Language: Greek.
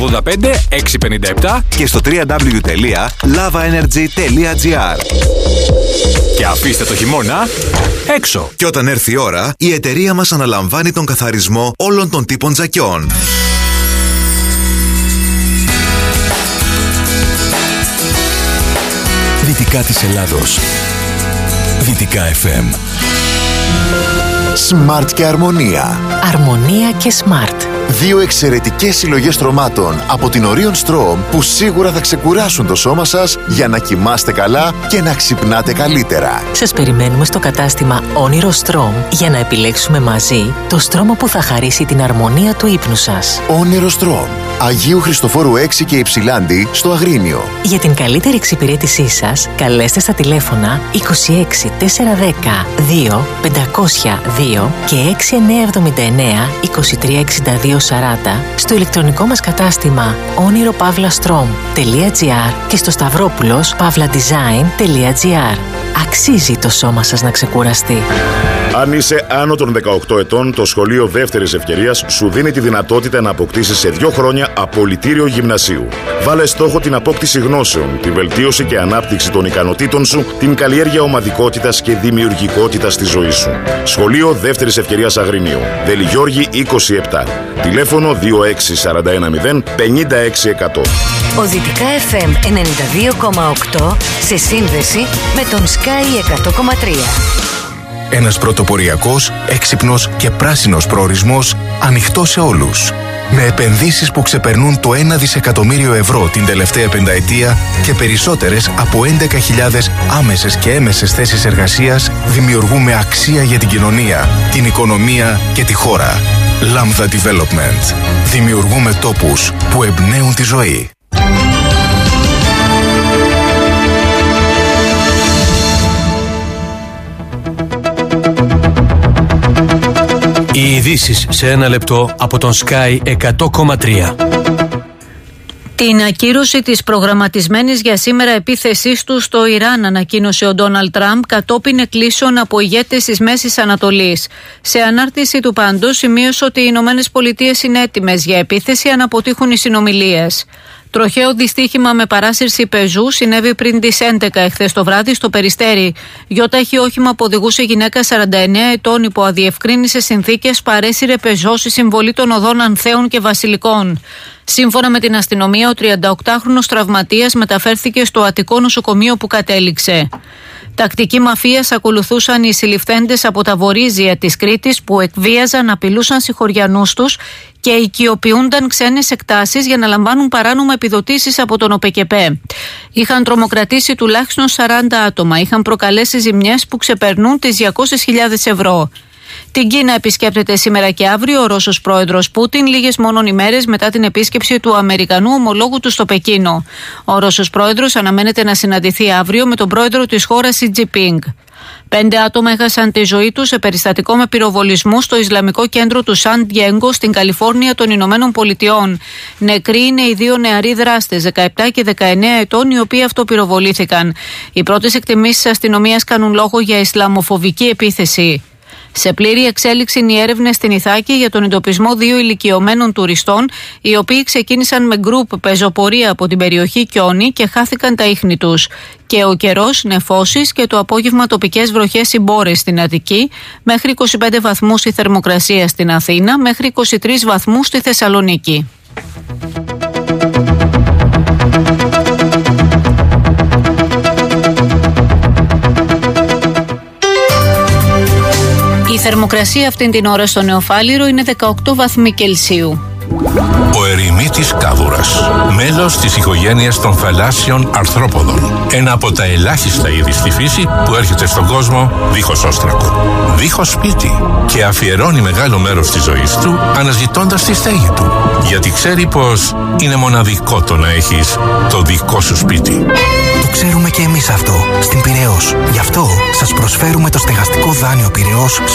85 657 και στο www.lavaenergy.gr. Και αφήστε το χειμώνα έξω. Και όταν έρθει η ώρα, η εταιρεία μας αναλαμβάνει τον καθαρισμό όλων των τύπων τζακιών. Δυτικά της Ελλάδος. Δυτικά FM. Smart και Αρμονία. Αρμονία και Smart. Δύο εξαιρετικές συλλογές στρωμάτων από την Orion Strom που σίγουρα θα ξεκουράσουν το σώμα σας για να κοιμάστε καλά και να ξυπνάτε καλύτερα. Σας περιμένουμε στο κατάστημα Όνειρο Strom για να επιλέξουμε μαζί το στρώμα που θα χαρίσει την αρμονία του ύπνου σας. Όνειρο Strom. Αγίου Χριστοφόρου 6 και Υψηλάντη στο Αγρίνιο. Για την καλύτερη εξυπηρέτησή σας, καλέστε στα τηλέφωνα 26 410 2 502 και 6979 2362 40 στο ηλεκτρονικό μας κατάστημα oniropavlastrom.gr και στο stavropoulos.pavladesign.gr. Αξίζει το σώμα σας να ξεκουραστεί. Αν είσαι άνω των 18 ετών, το Σχολείο Δεύτερης Ευκαιρίας σου δίνει τη δυνατότητα να αποκτήσεις σε 2 χρόνια απολυτήριο γυμνασίου. Βάλε στόχο την απόκτηση γνώσεων, τη βελτίωση και ανάπτυξη των ικανοτήτων σου, την καλλιέργεια ομαδικότητας και δημιουργικότητας στη ζωή σου. Σχολείο Δεύτερης Ευκαιρίας Αγρινίου. Δελιγιώργη 27. Τηλέφωνο 26410 56100. Ο Δυτικά FM 92,8 σε σύνδεση με τον Sky 100,3. Ένας πρωτοποριακός, έξυπνος και πράσινος προορισμός ανοιχτός σε όλους. Με επενδύσεις που ξεπερνούν το 1 δισεκατομμύριο ευρώ την τελευταία πενταετία και περισσότερες από 11.000 άμεσες και έμεσες θέσεις εργασίας, δημιουργούμε αξία για την κοινωνία, την οικονομία και τη χώρα. Lambda Development. Δημιουργούμε τόπους που εμπνέουν τη ζωή. Οι ειδήσεις σε 1 λεπτό από τον Sky 100,3. Την ακύρωση της προγραμματισμένης για σήμερα επίθεσής του στο Ιράν ανακοίνωσε ο Ντόναλντ Τραμπ κατόπιν εκκλήσεων από ηγέτες της Μέσης Ανατολής. Σε ανάρτηση του πάντως σημείωσε ότι οι Ηνωμένες Πολιτείες είναι έτοιμες για επίθεση αν αποτύχουν οι συνομιλίες. Τροχαίο δυστύχημα με παράσυρση πεζού συνέβη πριν τις 11 εχθές το βράδυ στο Περιστέρι. Γιώταχη όχημα που οδηγούσε γυναίκα 49 ετών υπό αδιευκρίνησες συνθήκες παρέσυρε πεζό στη συμβολή των οδών Ανθέων και Βασιλικών. Σύμφωνα με την αστυνομία, ο 38χρονος τραυματίας μεταφέρθηκε στο Αττικό νοσοκομείο που κατέληξε. Τακτική μαφίας ακολουθούσαν οι συλληφθέντες από τα βορίζια της Κρήτης που εκβίαζαν, απειλούσαν συγχωριανούς τους και οικειοποιούνταν ξένες εκτάσεις για να λαμβάνουν παράνομα επιδοτήσεις από τον ΟΠΕΚΕΠΕ. Είχαν τρομοκρατήσει τουλάχιστον 40 άτομα, είχαν προκαλέσει ζημιές που ξεπερνούν τις 200.000 ευρώ. Την Κίνα επισκέπτεται σήμερα και αύριο ο Ρώσος πρόεδρος Πούτιν, λίγες μόνον ημέρες μετά την επίσκεψη του Αμερικανού ομολόγου του στο Πεκίνο. Ο Ρώσος πρόεδρος αναμένεται να συναντηθεί αύριο με τον πρόεδρο της χώρας Σι Τζινπίνγκ. 5 άτομα έχασαν τη ζωή τους σε περιστατικό με πυροβολισμού στο Ισλαμικό κέντρο του Σαν Διέγκο στην Καλιφόρνια των Ηνωμένων Πολιτειών. Νεκροί είναι οι 2 νεαροί δράστες, 17 και 19 ετών, οι οποίοι αυτοπυροβολήθηκαν. Οι πρώτες εκτιμήσεις της αστυνομίας κάνουν λόγο για ισλαμοφοβική επίθεση. Σε πλήρη εξέλιξη είναι οι έρευνες στην Ιθάκη για τον εντοπισμό 2 ηλικιωμένων τουριστών, οι οποίοι ξεκίνησαν με γκρουπ πεζοπορία από την περιοχή Κιόνι και χάθηκαν τα ίχνη τους. Και ο καιρός, νεφώσεις και το απόγευμα τοπικές βροχές συμπόρες στην Αττική, μέχρι 25 βαθμούς η θερμοκρασία στην Αθήνα, μέχρι 23 βαθμούς στη Θεσσαλονίκη. Η θερμοκρασία αυτήν την ώρα στο Νεοφάλιρο είναι 18 βαθμοί Κελσίου. Ο ερημίτης κάβουρας, μέλος της οικογένειας των θαλάσσιων αρθρόποδων. Ένα από τα ελάχιστα είδη στη φύση που έρχεται στον κόσμο δίχως όστρακο, δίχως σπίτι και αφιερώνει μεγάλο μέρος της ζωής του αναζητώντας τη στέγη του. Γιατί ξέρει πως είναι μοναδικό το να έχεις το δικό σου σπίτι. Το ξέρουμε και εμείς αυτό στην Πειραιώς. Γι' αυτό σας προσφέρουμε το στεγαστικό δάνειο Πειραιώς